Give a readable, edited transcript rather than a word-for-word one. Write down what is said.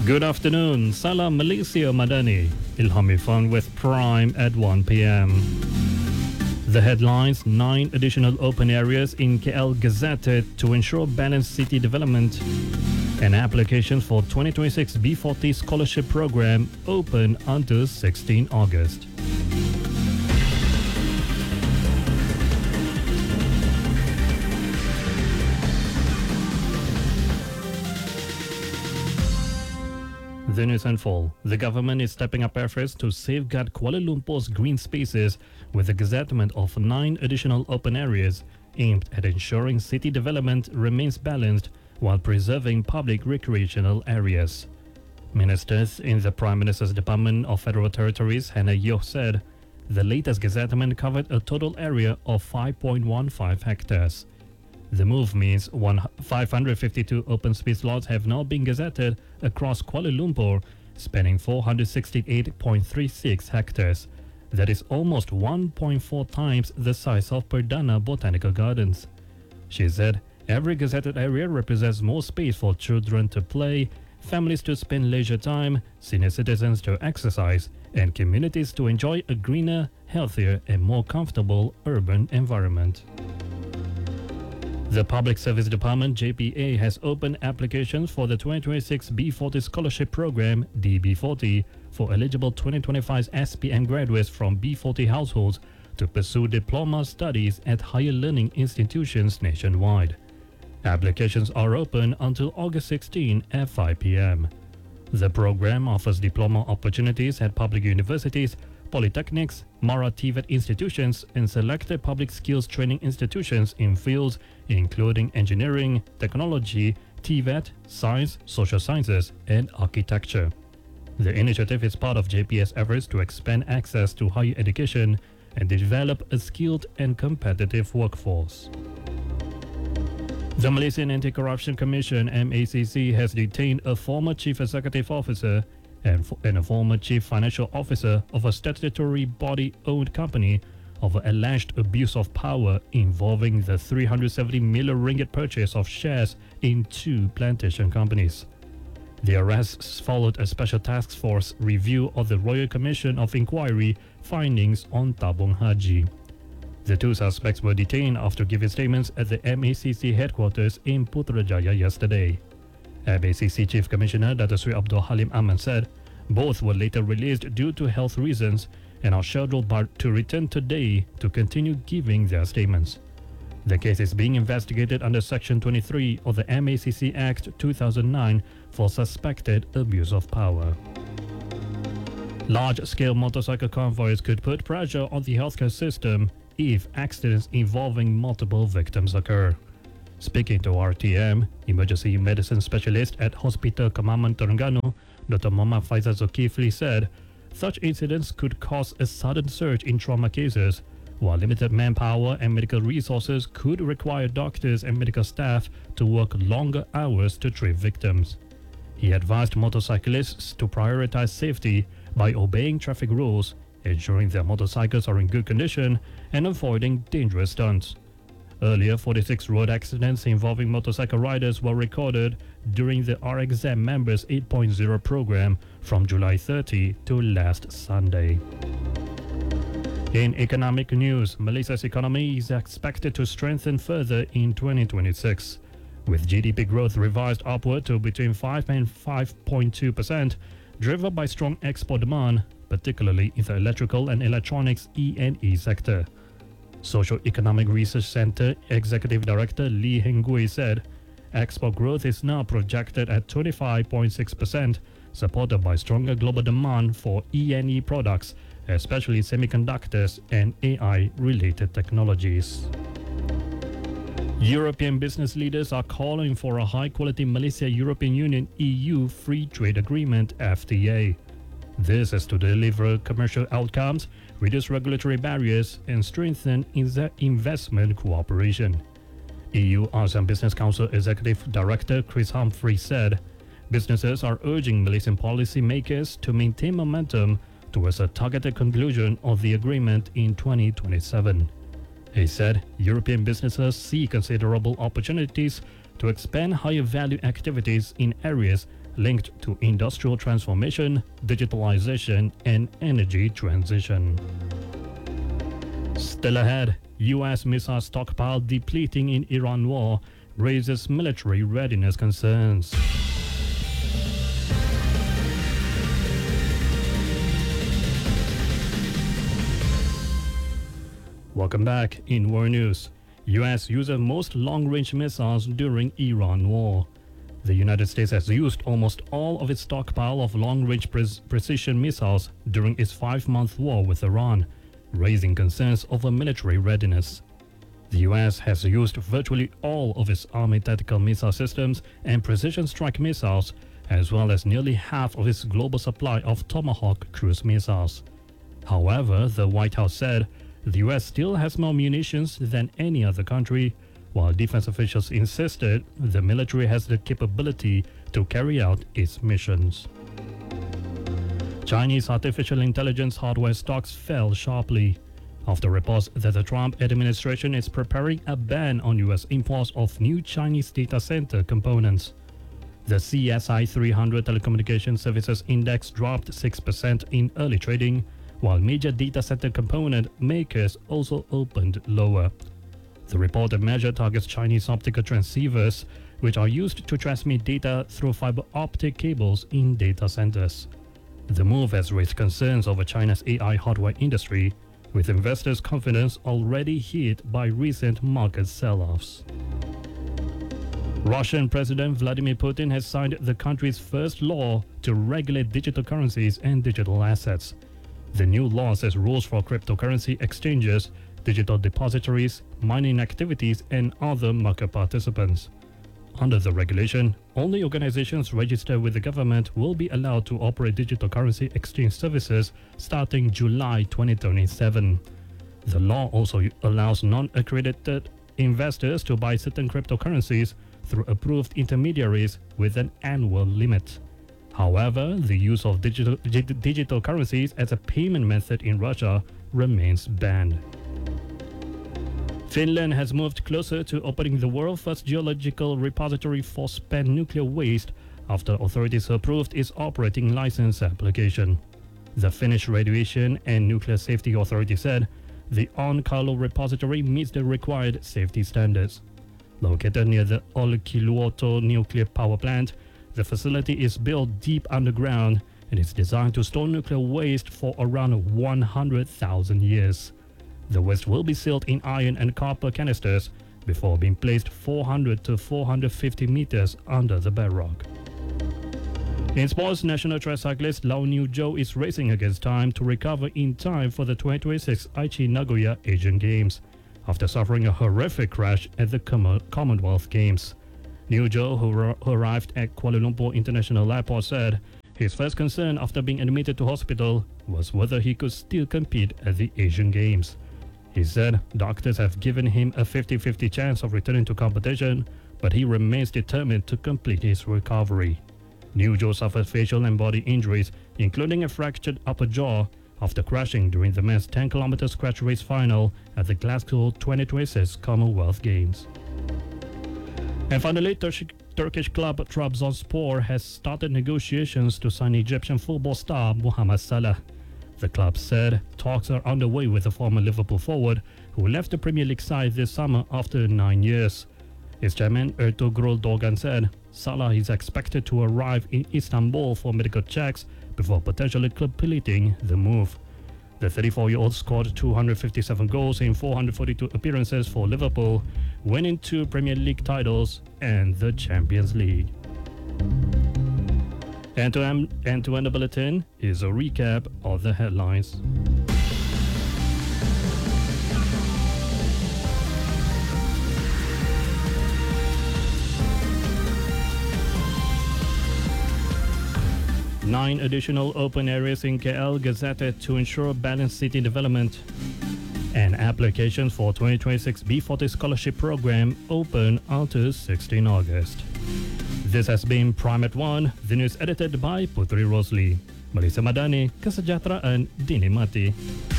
Good afternoon. Salam Malaysia Madani. Ilham Irfan with Prime at 1 p.m. The headlines: 9 additional open areas in KL gazetted to ensure balanced city development. And applications for 2026 B40 scholarship program open until 16 August. The news in full. The government is stepping up efforts to safeguard Kuala Lumpur's green spaces with the gazettement of 9 additional open areas aimed at ensuring city development remains balanced while preserving public recreational areas. Ministers in the Prime Minister's Department of Federal Territories, Hannah Yeoh, said the latest gazettement covered a total area of 5.15 hectares. The move means 552 open space lots have now been gazetted across Kuala Lumpur, spanning 468.36 hectares. That is almost 1.4 times the size of Perdana Botanical Gardens. She said every gazetted area represents more space for children to play, families to spend leisure time, senior citizens to exercise, and communities to enjoy a greener, healthier, and more comfortable urban environment. The Public Service Department (JPA) has opened applications for the 2026 B40 Scholarship Program (DB40) for eligible 2025 SPM graduates from B40 households to pursue diploma studies at higher learning institutions nationwide. Applications are open until August 16 at 5 p.m. The program offers diploma opportunities at public universities, polytechnics, Mara TVET institutions, and selected public skills training institutions in fields including engineering, technology, TVET, science, social sciences, and architecture. The initiative is part of JP's efforts to expand access to higher education and develop a skilled and competitive workforce. The Malaysian Anti-Corruption Commission (MACC) has detained a former chief executive officer and a former chief financial officer of a statutory body-owned company over alleged abuse of power involving the 370 million ringgit purchase of shares in 2 plantation companies. The arrests followed a special task force review of the Royal Commission of Inquiry findings on Tabung Haji. The 2 suspects were detained after giving statements at the MACC headquarters in Putrajaya yesterday. MACC Chief Commissioner Dato Sri Abdul Halim Aman said both were later released due to health reasons and are scheduled to return today to continue giving their statements. The case is being investigated under Section 23 of the MACC Act 2009 for suspected abuse of power. Large-scale motorcycle convoys could put pressure on the healthcare system if accidents involving multiple victims occur. Speaking to RTM, emergency medicine specialist at Hospital Kemaman Terengganu, Dr. Muhammad Faizal Zulkifli said such incidents could cause a sudden surge in trauma cases, while limited manpower and medical resources could require doctors and medical staff to work longer hours to treat victims. He advised motorcyclists to prioritize safety by obeying traffic rules, ensuring their motorcycles are in good condition, and avoiding dangerous stunts. Earlier, 46 road accidents involving motorcycle riders were recorded during the RXM Members 8.0 program from July 30 to last Sunday. In economic news, Malaysia's economy is expected to strengthen further in 2026, with GDP growth revised upward to between 5 and 5.2%, driven by strong export demand, particularly in the electrical and electronics E&E sector. Socio-Economic Research Centre Executive Director Lee Heng Gui said export growth is now projected at 25.6%, supported by stronger global demand for E&E products, especially semiconductors and AI-related technologies. European business leaders are calling for a high-quality Malaysia-European Union (EU) Free Trade Agreement (FTA). This is to deliver commercial outcomes, reduce regulatory barriers, and strengthen investment cooperation. EU ASEAN Business Council Executive Director Chris Humphrey said businesses are urging Malaysian policymakers to maintain momentum towards a targeted conclusion of the agreement in 2027. He said European businesses see considerable opportunities to expand higher value activities in areas linked to industrial transformation, digitalization, and energy transition. Still ahead, U.S. missile stockpile depleting in Iran war raises military readiness concerns. Welcome back. In war news, U.S. uses most long-range missiles during Iran war. The United States has used almost all of its stockpile of long-range precision missiles during its 5-month war with Iran, raising concerns over military readiness. The U.S. has used virtually all of its Army tactical missile systems and precision strike missiles, as well as nearly half of its global supply of Tomahawk cruise missiles. However, the White House said the U.S. still has more munitions than any other country, while defense officials insisted the military has the capability to carry out its missions. Chinese artificial intelligence hardware stocks fell sharply after reports that the Trump administration is preparing a ban on U.S. imports of new Chinese data center components. The CSI 300 Telecommunication Services Index dropped 6% in early trading, while major data center component makers also opened lower. The reported measure targets Chinese optical transceivers, which are used to transmit data through fiber optic cables in data centers. The move has raised concerns over China's AI hardware industry, with investors' confidence already hit by recent market sell-offs. Russian President Vladimir Putin has signed the country's first law to regulate digital currencies and digital assets. The new law sets rules for cryptocurrency exchanges, digital depositories, mining activities, and other market participants. Under the regulation, only organizations registered with the government will be allowed to operate digital currency exchange services starting July 2027. The law also allows non-accredited investors to buy certain cryptocurrencies through approved intermediaries with an annual limit. However, the use of digital currencies as a payment method in Russia remains banned. Finland has moved closer to opening the world's first geological repository for spent nuclear waste after authorities approved its operating license application. The Finnish Radiation and Nuclear Safety Authority said the Onkalo repository meets the required safety standards. Located near the Olkiluoto nuclear power plant, the facility is built deep underground and is designed to store nuclear waste for around 100,000 years. The waste will be sealed in iron and copper canisters before being placed 400 to 450 meters under the bedrock. In sports, national track cyclist Lau Niu Zhou is racing against time to recover in time for the 2026 Aichi Nagoya Asian Games after suffering a horrific crash at the Commonwealth Games. Niu Zhou, who arrived at Kuala Lumpur International Airport, said his first concern after being admitted to hospital was whether he could still compete at the Asian Games. He said doctors have given him a 50-50 chance of returning to competition, but he remains determined to complete his recovery. Niu Zhou suffered facial and body injuries, including a fractured upper jaw, after crashing during the men's 10-kilometer scratch race final at the Glasgow 2026 Commonwealth Games. And finally, Turkish club Trabzonspor has started negotiations to sign Egyptian football star Mohamed Salah. The club said talks are underway with the former Liverpool forward, who left the Premier League side this summer after 9 years. Its chairman Ertuğrul Doğan said Salah is expected to arrive in Istanbul for medical checks before potentially completing the move. The 34-year-old scored 257 goals in 442 appearances for Liverpool, winning 2 Premier League titles and the Champions League. And to end the bulletin is a recap of the headlines. Nine additional open areas in KL gazetted to ensure balanced city development. And applications for 2026 B40 Scholarship Program open until 16 August. This has been Prime at 1, the news edited by Putri Rosli. Malaysia Madani, kesejahteraan dinikmati.